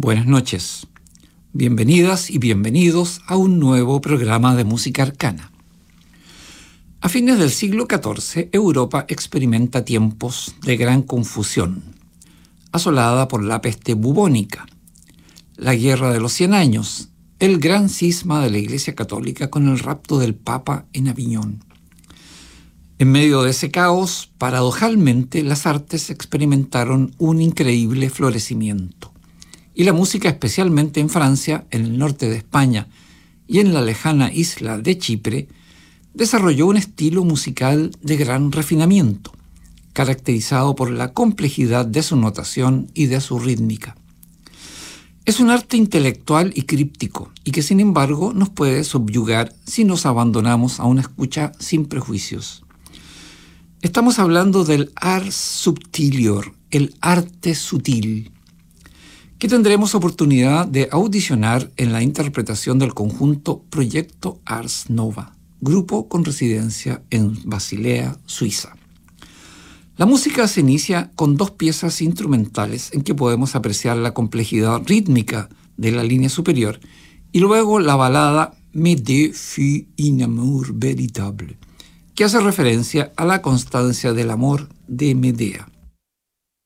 Buenas noches. Bienvenidas y bienvenidos a un nuevo programa de música arcana. A fines del siglo XIV, Europa experimenta tiempos de gran confusión, asolada por la peste bubónica, la Guerra de los 100 Años, el gran cisma de la Iglesia Católica con el rapto del Papa en Aviñón. En medio de ese caos, paradojalmente, las artes experimentaron un increíble florecimiento. Y la música, especialmente en Francia, en el norte de España y en la lejana isla de Chipre, desarrolló un estilo musical de gran refinamiento, caracterizado por la complejidad de su notación y de su rítmica. Es un arte intelectual y críptico, y que sin embargo nos puede subyugar si nos abandonamos a una escucha sin prejuicios. Estamos hablando del ars subtilior, el arte sutil, que tendremos oportunidad de audicionar en la interpretación del conjunto Proyecto Ars Nova, grupo con residencia en Basilea, Suiza. La música se inicia con dos piezas instrumentales en que podemos apreciar la complejidad rítmica de la línea superior y luego la balada Médée fut un amour véritable, que hace referencia a la constancia del amor de Medea.